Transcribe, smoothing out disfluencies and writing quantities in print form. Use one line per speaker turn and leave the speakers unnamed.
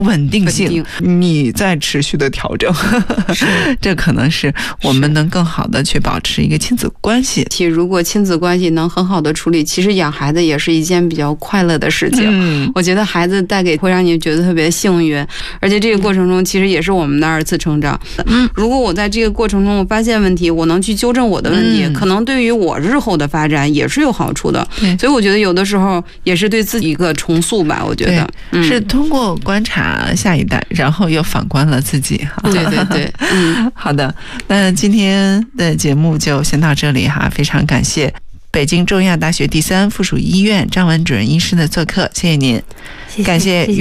稳定性，你在持续的调整，这可能是我们能更好的去保持一个亲子关系。
如果亲子关系能很好的处理，其实养孩子也是一件比较快乐的事情。我觉得孩子带给会让你觉得特别幸运，而且这个过程中其实也是我们的二次成长。如果我在这个过程中我发现问题，我能去纠正我的问题，可能对于我日后的发展也是有好处的。所以我觉得有的时候也是对自己一个重塑吧，我觉得
是通过观察下一代，然后又反观了自己。
对对对，
好的，那今天的节目就先到这里哈，非常感谢北京中医药大学第3附属医院张文主任医师的做客，谢谢您，感谢。